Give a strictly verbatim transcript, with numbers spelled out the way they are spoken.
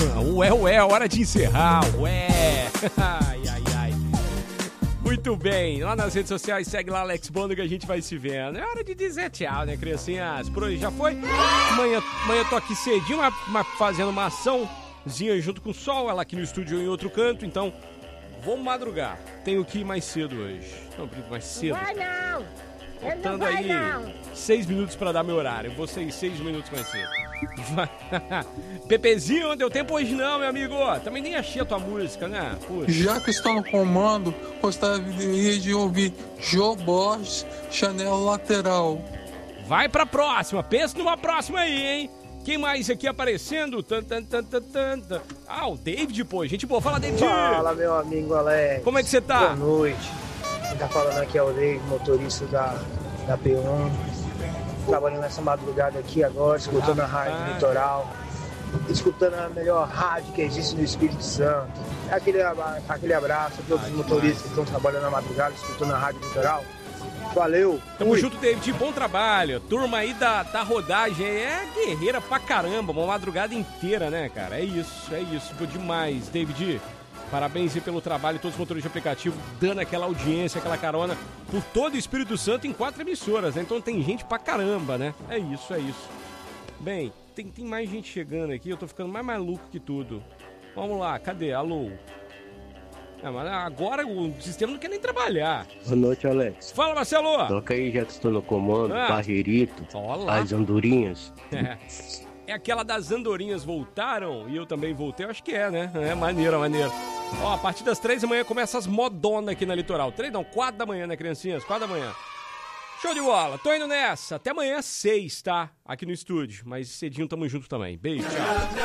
Ué, ué, hora de encerrar, ué. Ai, ai, ai. Muito bem, lá nas redes sociais, segue lá Alex Bono que a gente vai se vendo. É hora de dizer tchau, né, criancinhas? Por hoje já foi. Amanhã, amanhã tô aqui cedinho, uma, uma, fazendo uma açãozinha junto com o Sol, ela aqui no estúdio em outro canto, então vou madrugar. Tenho que ir mais cedo hoje. Não, mais cedo. Vai não! Faltando vai, aí não. seis minutos pra dar meu horário. Eu vou sair seis minutos mais cedo. Pepezinho, não deu tempo hoje não, meu amigo. Também nem achei a tua música, né? Puxa. Já que estou no comando, gostaria de ouvir Jô Borges, Chanel Lateral. Vai pra próxima. Pensa numa próxima aí, hein? Quem mais aqui aparecendo? Tan, tan, tan, tan, tan, tan. Ah, o David, pô. Gente boa. Fala, David. Fala, meu amigo Alex. Como é que você tá? Boa noite. Quem tá falando aqui é o David, motorista da, da P um. Trabalhando nessa madrugada aqui agora, escutando a rádio Ah. Litoral. Escutando a melhor rádio que existe no Espírito Santo. Aquele, aba- aquele abraço a todos os motoristas que estão trabalhando na madrugada, escutando a rádio Litoral. Valeu. Tamo Fui. junto, David. Bom trabalho. Turma aí da, da rodagem é guerreira pra caramba. Uma madrugada inteira, né, cara? É isso, é isso. Pô, demais, David. Parabéns aí pelo trabalho, todos os motoristas de aplicativo dando aquela audiência, aquela carona por todo o Espírito Santo em quatro emissoras, né? Então tem gente pra caramba, né? É isso, é isso. Bem, tem, tem mais gente chegando aqui, eu tô ficando mais maluco que tudo. Vamos lá, cadê? Alô? Ah, mas agora o sistema não quer nem trabalhar. Boa noite, Alex. Fala, Marcelo! Toca aí, já que estou no comando, Ah. Barreirito, Olá. as andorinhas. É. É aquela das andorinhas voltaram e eu também voltei, eu acho que é, né? É maneiro, maneiro. Ó, a partir das três da manhã começa as modonas aqui na Litoral. Três não, quatro da manhã, né, criancinhas? Quatro da manhã. Show de bola, tô indo nessa. Até amanhã, seis, tá? Aqui no estúdio. Mas cedinho tamo junto também. Beijo, tchau.